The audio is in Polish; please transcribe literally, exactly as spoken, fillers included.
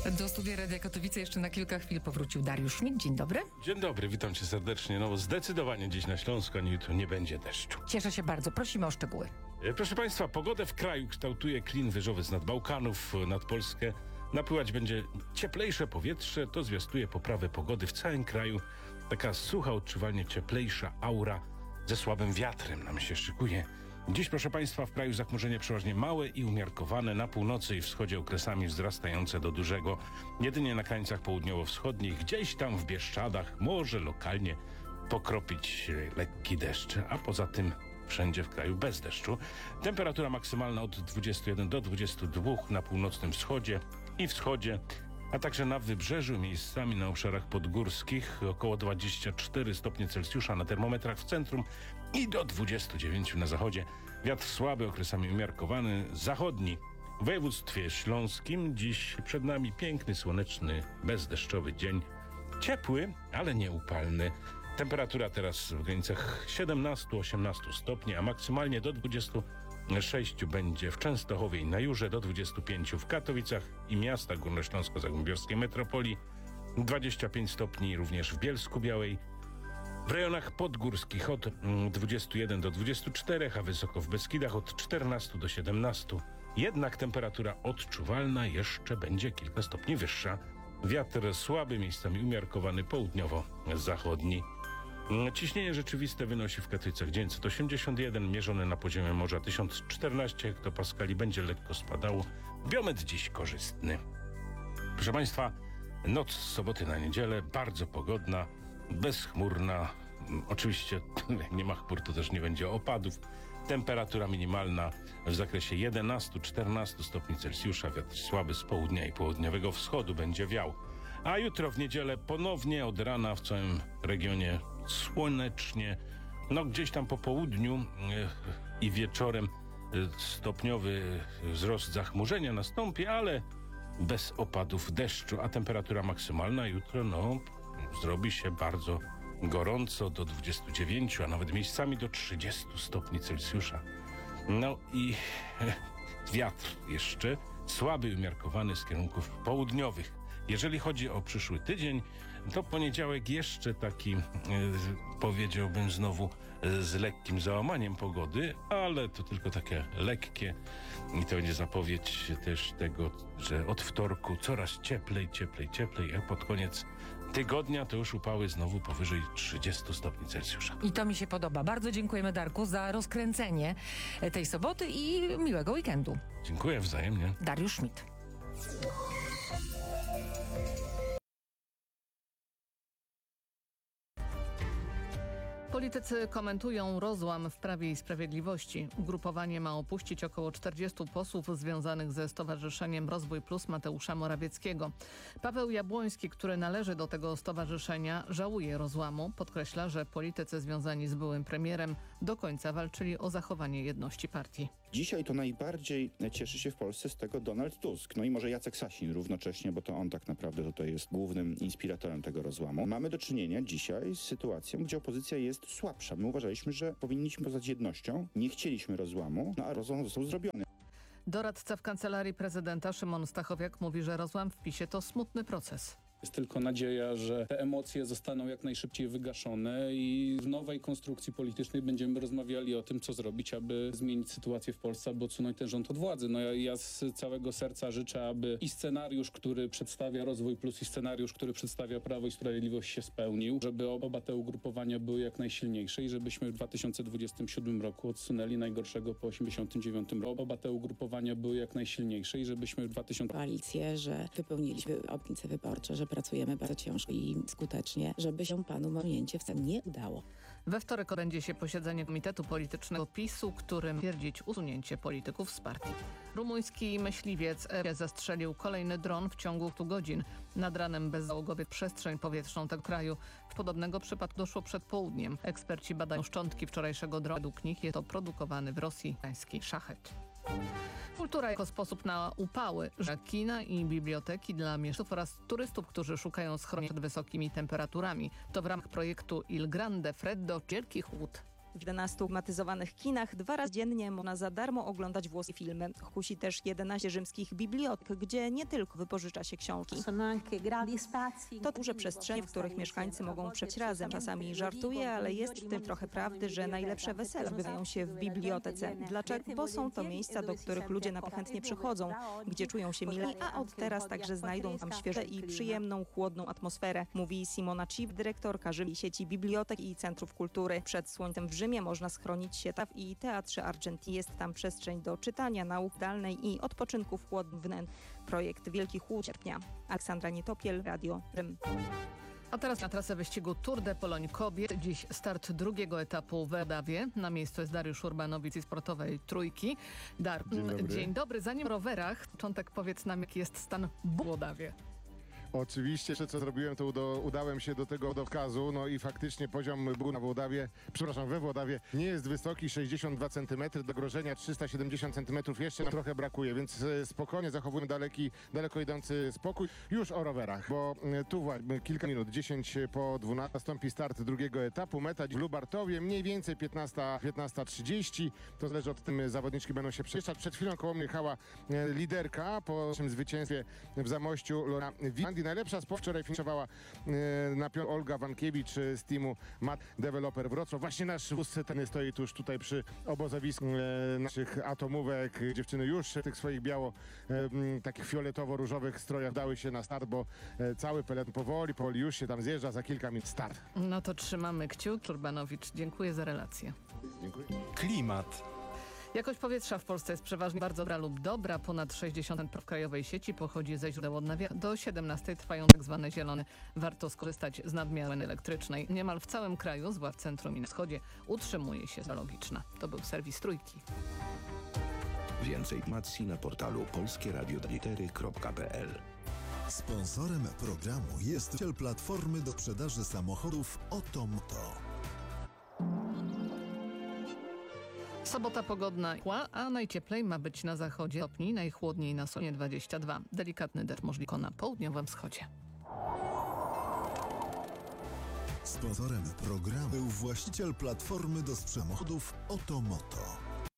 Do studia Radia Katowice jeszcze na kilka chwil powrócił Dariusz Schmidt. Dzień dobry. Dzień dobry, witam cię serdecznie. No zdecydowanie dziś na Śląsku, ani jutro nie będzie deszczu. Cieszę się bardzo. Prosimy o szczegóły. E, Proszę Państwa, pogodę w kraju kształtuje klin wyżowy z nad Bałkanów nad Polskę. Napływać będzie cieplejsze powietrze, to zwiastuje poprawę pogody w całym kraju. Taka sucha, odczuwalnie cieplejsza aura ze słabym wiatrem nam się szykuje. Dziś, proszę Państwa, w kraju zachmurzenie przeważnie małe i umiarkowane, na północy i wschodzie okresami wzrastające do dużego. Jedynie na krańcach południowo-wschodnich, gdzieś tam w Bieszczadach, może lokalnie pokropić lekki deszcz, a poza tym wszędzie w kraju bez deszczu. Temperatura maksymalna od dwudziestu jeden do dwudziestu dwóch na północnym wschodzie i wschodzie, a także na wybrzeżu, miejscami na obszarach podgórskich, około dwadzieścia cztery stopnie Celsjusza na termometrach w centrum i do dwudziestu dziewięciu na zachodzie. Wiatr słaby, okresami umiarkowany, zachodni. W województwie śląskim dziś przed nami piękny, słoneczny, bezdeszczowy dzień. Ciepły, ale nie upalny. Temperatura teraz w granicach siedemnaście do osiemnastu stopni, a maksymalnie do dwudziestu sześciu będzie w Częstochowie i na Jurze, do dwudziestu pięciu w Katowicach i miastach górnośląsko-zagłębiowskiej metropolii, dwadzieścia pięć stopni również w Bielsku-Białej, w rejonach podgórskich od dwudziestu jeden do dwudziestu czterech, a wysoko w Beskidach od czternastu do siedemnastu. Jednak temperatura odczuwalna jeszcze będzie kilka stopni wyższa. Wiatr słaby, miejscami umiarkowany, południowo-zachodni. Ciśnienie rzeczywiste wynosi w Katowicach dziewięćset osiemdziesiąt jeden, mierzone na poziomie morza tysiąc czternaście hektopaskali, będzie lekko spadało. Biometr dziś korzystny. Proszę Państwa, noc z soboty na niedzielę, bardzo pogodna, bezchmurna. Oczywiście jak nie ma chmur, to też nie będzie opadów. Temperatura minimalna w zakresie jedenastu do czternastu stopni Celsjusza. Wiatr słaby z południa i południowego wschodu będzie wiał. A jutro w niedzielę ponownie od rana w całym regionie słonecznie. No gdzieś tam po południu yy, i wieczorem yy, stopniowy wzrost zachmurzenia nastąpi, ale bez opadów deszczu. A temperatura maksymalna jutro no zrobi się bardzo gorąco, do dwudziestu dziewięciu, a nawet miejscami do trzydziestu stopni Celsjusza. No i yy, wiatr jeszcze słaby, umiarkowany z kierunków południowych. Jeżeli chodzi o przyszły tydzień, to poniedziałek jeszcze taki, e, powiedziałbym znowu, e, z lekkim załamaniem pogody, ale to tylko takie lekkie i to będzie zapowiedź też tego, że od wtorku coraz cieplej, cieplej, cieplej, a pod koniec tygodnia to już upały znowu powyżej trzydziestu stopni Celsjusza. I to mi się podoba. Bardzo dziękujemy, Darku, za rozkręcenie tej soboty i miłego weekendu. Dziękuję wzajemnie. Dariusz Schmidt. Politycy komentują rozłam w Prawie i Sprawiedliwości. Ugrupowanie ma opuścić około czterdziestu posłów związanych ze Stowarzyszeniem Rozwój Plus Mateusza Morawieckiego. Paweł Jabłoński, który należy do tego stowarzyszenia, żałuje rozłamu. Podkreśla, że politycy związani z byłym premierem do końca walczyli o zachowanie jedności partii. Dzisiaj to najbardziej cieszy się w Polsce z tego Donald Tusk. No i może Jacek Sasin równocześnie, bo to on tak naprawdę tutaj jest głównym inspiratorem tego rozłamu. Mamy do czynienia dzisiaj z sytuacją, gdzie opozycja jest słabsza. My uważaliśmy, że powinniśmy poznać jednością, nie chcieliśmy rozłamu, no a rozłam został zrobiony. Doradca w Kancelarii Prezydenta Szymon Stachowiak mówi, że rozłam w PiSie to smutny proces. Jest tylko nadzieja, że te emocje zostaną jak najszybciej wygaszone i w nowej konstrukcji politycznej będziemy rozmawiali o tym, co zrobić, aby zmienić sytuację w Polsce, aby odsunąć ten rząd od władzy. No ja, ja z całego serca życzę, aby i scenariusz, który przedstawia Rozwój Plus, i scenariusz, który przedstawia Prawo i Sprawiedliwość się spełnił, żeby oba te ugrupowania były jak najsilniejsze i żebyśmy w dwa tysiące dwudziestym siódmym roku odsunęli najgorszego po osiemdziesiątym dziewiątym roku. Oba te ugrupowania były jak najsilniejsze i żebyśmy w dwa tysiące... Koalicję, że wypełniliśmy obietnice wyborcze, że pracujemy bardzo ciężko i skutecznie, żeby się panu Monięcie wcale nie udało. We wtorek odbędzie się posiedzenie Komitetu Politycznego PiSu, którym stwierdzić usunięcie polityków z partii. Rumuński myśliwiec zastrzelił kolejny dron w ciągu stu godzin. Nad ranem bezzałogowy przestrzeń powietrzną tego kraju. W podobnego przypadku doszło przed południem. Eksperci badają szczątki wczorajszego dronu. Według nich jest to produkowany w Rosji pański szachet. Kultura jako sposób na upały, że kina i biblioteki dla mieszkańców oraz turystów, którzy szukają schronienia przed wysokimi temperaturami. To w ramach projektu Il Grande Freddo Wielki Chłód. W jedenastu klimatyzowanych kinach dwa razy dziennie można za darmo oglądać włoskie filmy. Kusi też jedenaście rzymskich bibliotek, gdzie nie tylko wypożycza się książki. To duże przestrzenie, w których mieszkańcy mogą przebywać razem. Czasami żartuję, ale jest w tym trochę prawdy, że najlepsze wesela odbywają się w bibliotece. Dlaczego? Bo są to miejsca, do których ludzie chętnie przychodzą, gdzie czują się mile, a od teraz także znajdą tam świeże i przyjemną, chłodną atmosferę, mówi Simona Ciw, dyrektorka Rzymskiej sieci bibliotek i centrów kultury. Przed słońcem w Rzymie można schronić się tam i Teatrze Argentini. Jest tam przestrzeń do czytania, nauk zdalnej i odpoczynku w chłodnym wnętrzu. Projekt Wielki Chłód sierpnia. Aleksandra Nietopiel, Radio Rzym. A teraz na trasę wyścigu Tour de Pologne kobiet. Dziś start drugiego etapu w Wołodawie. Na miejscu jest Dariusz Urbanowicz z sportowej trójki. Dar, Dzień dobry. Dzień dobry. Zanim o rowerach, początek powiedz nam, jaki jest stan w Wołodawie. Oczywiście, jeszcze co zrobiłem, to udo, udałem się do tego dokazu, no i faktycznie poziom był na Włodawie, przepraszam, we Włodawie nie jest wysoki, sześćdziesiąt dwa centymetry, do grożenia trzysta siedemdziesiąt centymetrów jeszcze nam trochę brakuje, więc e, spokojnie zachowujemy daleki, daleko idący spokój. Już o rowerach, bo e, tu właśnie kilka minut, dziesięć po dwunastej nastąpi start drugiego etapu, meta w Lubartowie, mniej więcej piętnasta trzydzieści, to zależy od tym, zawodniczki będą się przemieszczać. Przed chwilą koło mnie jechała e, liderka po naszym zwycięstwie w Zamościu Lora Wiland. Najlepsza sport wczoraj finiszowała e, na piątce Olga Wankiewicz z teamu Mat Developer Wrocław. Właśnie nasz wóz ten stoi tuż tutaj przy obozowisku e, naszych atomówek. Dziewczyny już w tych swoich biało, e, m, takich fioletowo-różowych strojach dały się na start, bo e, cały peleton powoli, powoli już się tam zjeżdża, za kilka minut start. No to trzymamy kciuki. Urbanowicz, dziękuję za relację. Dziękuję. Klimat. Jakość powietrza w Polsce jest przeważnie bardzo dobra lub dobra. Ponad sześćdziesiąt procent krajowej sieci pochodzi ze źródeł odnawialnych. Do siedemnastej trwają tak zwane zielone. Warto skorzystać z nadmiaru elektrycznej. Niemal w całym kraju, zwłaszcza w centrum i na wschodzie, utrzymuje się logiczna. To był serwis Trójki. Więcej informacji na portalu polskieradio kropka p l. Sponsorem programu jest platformy do sprzedaży samochodów Otomoto. Sobota pogodna, a najcieplej ma być na zachodzie stopni, najchłodniej na wschodzie dwadzieścia dwa. Delikatny deszcz możliwy na południowym wschodzie. Sponsorem programu był właściciel platformy do samochodów Otomoto.